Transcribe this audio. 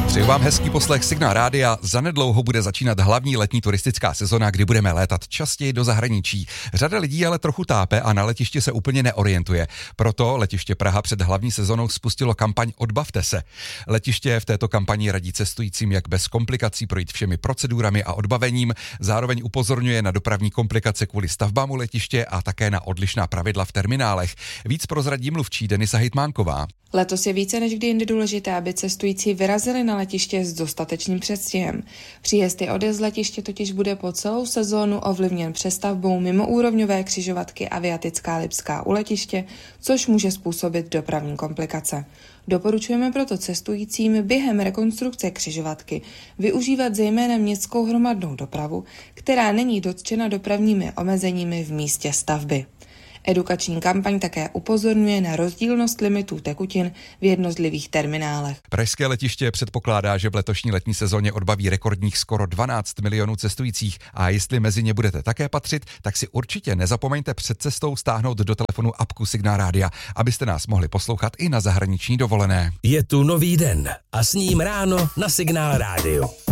Přeju vám hezký poslech Signál Rádia. Zanedlouho bude začínat hlavní letní turistická sezona, kdy budeme létat častěji do zahraničí. Řada lidí ale trochu tápe a na letišti se úplně neorientuje. Proto letiště Praha před hlavní sezonou spustilo kampaň Odbavte se. Letiště v této kampani radí cestujícím, jak bez komplikací projít všemi procedurami a odbavením. Zároveň upozorňuje na dopravní komplikace kvůli stavbám u letiště a také na odlišná pravidla v terminálech. Víc prozradí mluvčí Denisa Hejtmánková. Letos je více než kdy jindy důležité, aby cestující vyrazili na letiště s dostatečným předstihem. Příjezd i odjezd z letiště totiž bude po celou sezónu ovlivněn přestavbou mimoúrovňové křižovatky Aviatická Lipská u letiště, což může způsobit dopravní komplikace. Doporučujeme proto cestujícím během rekonstrukce křižovatky využívat zejména městskou hromadnou dopravu, která není dotčena dopravními omezeními v místě stavby. Edukační kampaň také upozorňuje na rozdílnost limitů tekutin v jednotlivých terminálech. Pražské letiště předpokládá, že v letošní letní sezóně odbaví rekordních skoro 12 milionů cestujících a jestli mezi ně budete také patřit, tak si určitě nezapomeňte před cestou stáhnout do telefonu apku Signál Rádia, abyste nás mohli poslouchat i na zahraniční dovolené. Je tu nový den a s ním ráno na Signál Rádiu.